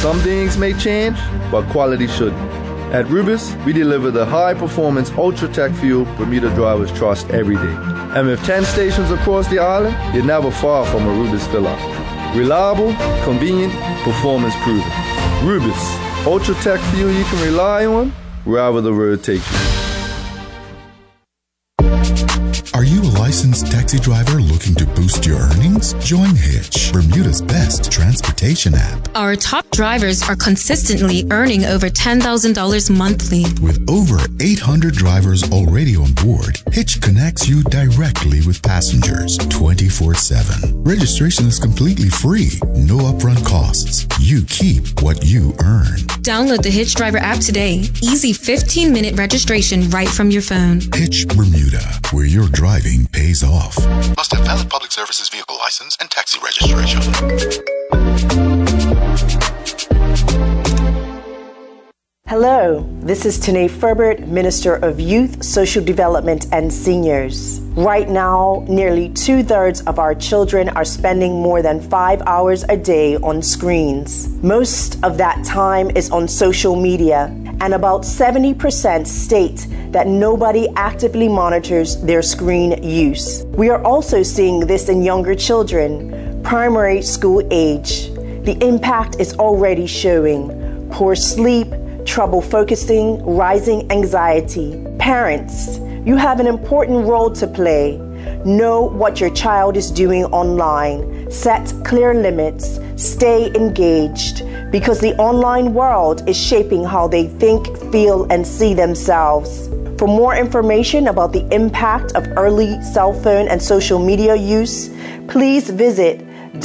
Some things may change, but quality shouldn't. At Rubis, we deliver the high-performance Ultratech fuel Bermuda drivers trust every day. And with 10 stations across the island, you're never far from a Rubis fill-up. Reliable, convenient, performance proven. Rubis, Ultratech fuel you can rely on wherever the road takes you. Are you a licensed taxi driver looking to boost your earnings? Join Hitch, Bermuda's best transportation app. Our top drivers are consistently earning over $10,000 monthly. With over 800 drivers already on board, Hitch connects you directly with passengers 24/7. Registration is completely free. No upfront costs. You keep what you earn. Download the Hitch Driver app today. Easy 15-minute registration right from your phone. Hitch Bermuda, where your driving pays off. Must have valid public services vehicle license and taxi registration. Hello, this is Tanae Ferbert, Minister of Youth, Social Development, and Seniors. Right now, nearly 2/3 of our children are spending more than 5 hours a day on screens. Most of that time is on social media, and about 70% state that nobody actively monitors their screen use. We are also seeing this in younger children, primary school age. The impact is already showing: poor sleep, trouble focusing, rising anxiety. Parents, you have an important role to play. Know what your child is doing online. Set clear limits. Stay engaged, because the online world is shaping how they think, feel, and see themselves. For more information about the impact of early cell phone and social media use, please visit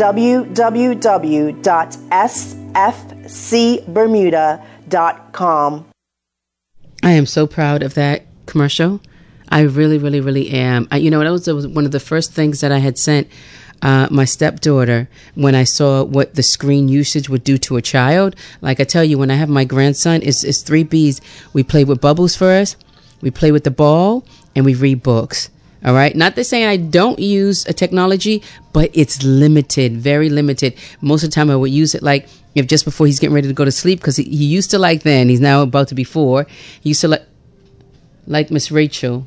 www.sfcbermuda.com. I am so proud of that commercial. I really, really, really am. That was one of the first things that I had sent my stepdaughter when I saw what the screen usage would do to a child. Like I tell you, when I have my grandson, it's 3 Bs. We play with bubbles first, we play with the ball, and we read books. All right. Not to say I don't use a technology, but it's limited, very limited. Most of the time I would use it like if just before he's getting ready to go to sleep, because he used to like then. He's now about to be 4. He used to like Miss Rachel.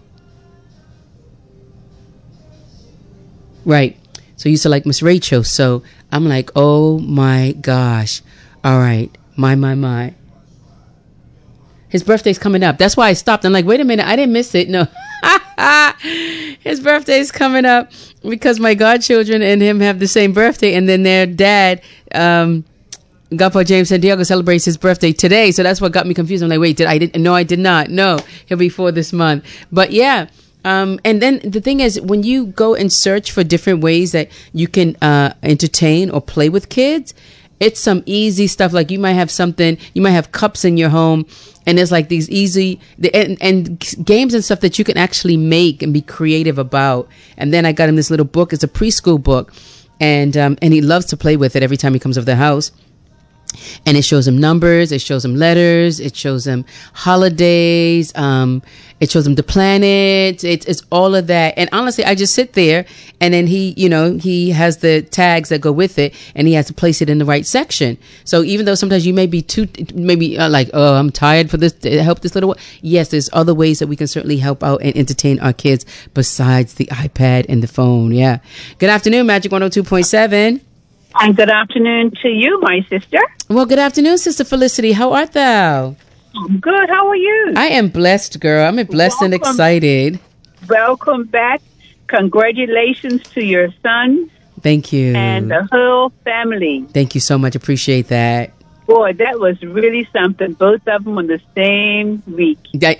Right. So he used to like Miss Rachel. So I'm like, oh my gosh. All right. My. His birthday's coming up. That's why I stopped. I'm like, wait a minute. I didn't miss it. No. His birthday's coming up because my godchildren and him have the same birthday. And then their dad, Godpa James Santiago, celebrates his birthday today. So that's what got me confused. I'm like, wait, I did not. No, he'll be 4 this month. But yeah. And then the thing is, when you go and search for different ways that you can entertain or play with kids, it's some easy stuff. Like you might have cups in your home, and there's like these easy and games and stuff that you can actually make and be creative about. And then I got him this little book. It's a preschool book, and he loves to play with it every time he comes over the house. And it shows him numbers, it shows him letters, it shows him holidays, it shows him the planets, it's all of that. And honestly, I just sit there, and then he has the tags that go with it, and he has to place it in the right section. So even though sometimes you may be like, oh, I'm tired for this, to help this little one. Yes, there's other ways that we can certainly help out and entertain our kids besides the iPad and the phone. Yeah. Good afternoon, Magic 102.7. And good afternoon to you, my sister. Well, good afternoon, Sister Felicity. How art thou? I'm good. How are you? I am blessed, girl. I'm blessed and excited. Welcome back. Congratulations to your son. Thank you. And the whole family. Thank you so much. Appreciate that. Boy, that was really something. Both of them on the same week.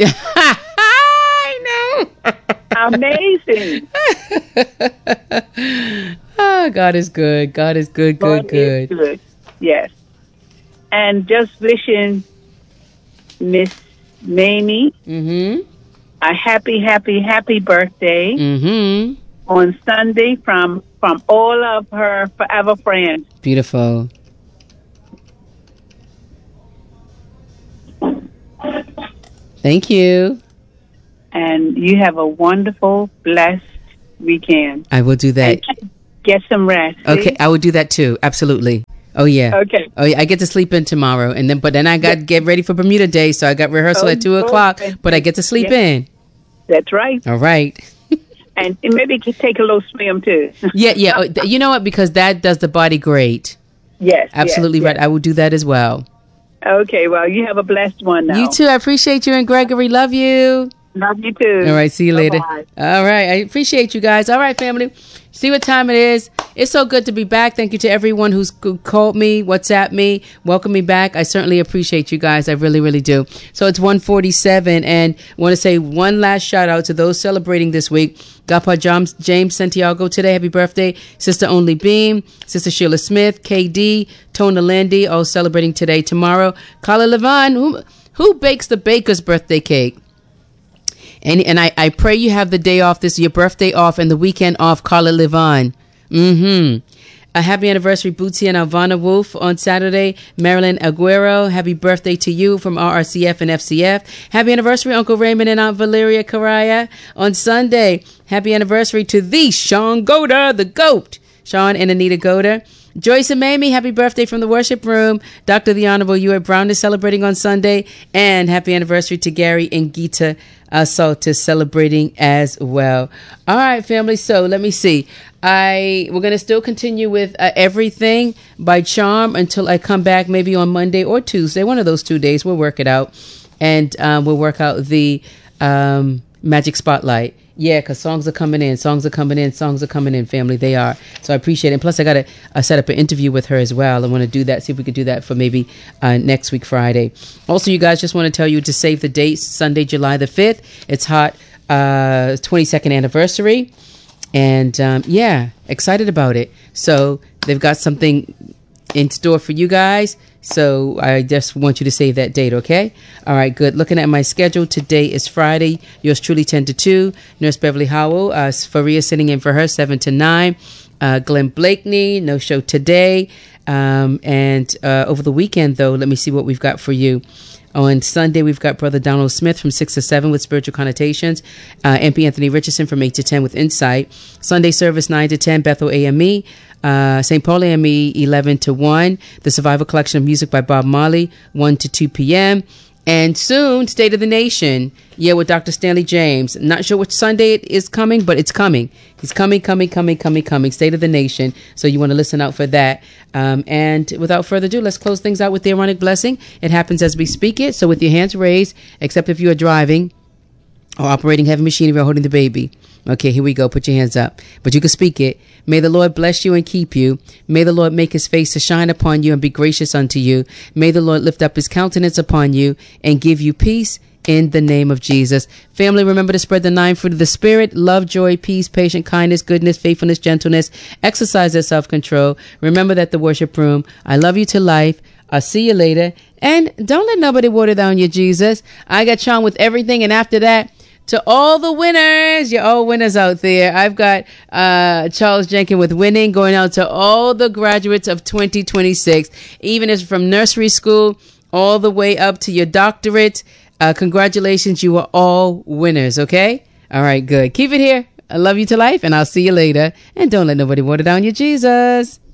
I know. Amazing. Oh, God is good. God is good, good, good. God is good. Yes. And just wishing Miss Mamie a happy, happy, happy birthday on Sunday from all of her forever friends. Beautiful. Thank you. And you have a wonderful, blessed weekend. I will do that. And get some rest. Okay, I will do that too. Absolutely. Oh yeah. Okay. Oh yeah. I get to sleep in tomorrow, and then I got to get ready for Bermuda Day, so I got rehearsal at 2:00. But I get to sleep in. That's right. All right. And maybe take a little swim too. Yeah. Oh, you know what? Because that does the body great. Yes. Absolutely right. I will do that as well. Okay. Well, you have a blessed one now. You too. I appreciate you and Gregory. Love you. Love you too. All right. See you later. Bye-bye. All right. I appreciate you guys. All right, family. See what time it is. It's so good to be back. Thank you to everyone who's called me, WhatsApp me, welcome me back. I certainly appreciate you guys. I really, really do. So it's 1:47, and I want to say one last shout out to those celebrating this week. Godpa James Santiago today. Happy birthday. Sister Only Beam, Sister Sheila Smith, KD, Tona Landy, all celebrating today. Tomorrow, Carla Levine, who bakes the baker's birthday cake? And I pray you have the day off, your birthday off, and the weekend off, Carla Levine. A happy anniversary, Bootsy and Alvana Wolf on Saturday. Marilyn Aguero, happy birthday to you from RRCF and FCF. Happy anniversary, Uncle Raymond and Aunt Valeria Caraya on Sunday. Happy anniversary to the Sean Goda, the GOAT. Sean and Anita Goda. Joyce and Mamie, happy birthday from the worship room. Dr. The Honorable Ewart Brown is celebrating on Sunday. And happy anniversary to Gary and Gita Saltis celebrating as well. All right, family. So let me see. We're going to still continue with Everything by Charm until I come back maybe on Monday or Tuesday. One of those 2 days. We'll work it out. And we'll work out the Magic Spotlight. Yeah, because songs are coming in, family. They are. So I appreciate it. And plus, I got to set up an interview with her as well. I want to do that, see if we could do that for maybe next week, Friday. Also, you guys, just want to tell you to save the date, Sunday, July the 5th. It's hot, 22nd anniversary. And, excited about it. So they've got something in store for you guys. So I just want you to save that date, okay? All right, good. Looking at my schedule, today is Friday. Yours truly, 10 to 2. Nurse Beverly Howell, Faria sitting in for her, 7 to 9. Glenn Blakeney, no show today. And over the weekend, though, let me see what we've got for you. On Sunday, we've got Brother Donald Smith from 6 to 7 with Spiritual Connotations. MP Anthony Richardson from 8 to 10 with Insight. Sunday service, 9 to 10, Bethel AME. St. Paul AME, 11 to 1. The Survival Collection of Music by Bob Marley, 1 to 2 p.m. And soon, State of the Nation, with Dr. Stanley James. Not sure which Sunday it is coming, but it's coming. He's coming. State of the Nation. So you want to listen out for that. And without further ado, let's close things out with the Aaronic Blessing. It happens as we speak it. So with your hands raised, except if you are driving or operating heavy machinery or holding the baby. Okay, here we go. Put your hands up. But you can speak it. May the Lord bless you and keep you. May the Lord make his face to shine upon you and be gracious unto you. May the Lord lift up his countenance upon you and give you peace in the name of Jesus. Family, remember to spread the 9 fruit of the Spirit: love, joy, peace, patience, kindness, goodness, faithfulness, gentleness. Exercise that self-control. Remember that the worship room. I love you to life. I'll see you later. And don't let nobody water down your Jesus. I got Sean with everything. And after that, to all the winners, you're all winners out there. I've got Charles Jenkins with Winning, going out to all the graduates of 2026, even as from nursery school all the way up to your doctorate. Congratulations, you are all winners, okay? All right, good. Keep it here. I love you to life, and I'll see you later. And don't let nobody water down your Jesus.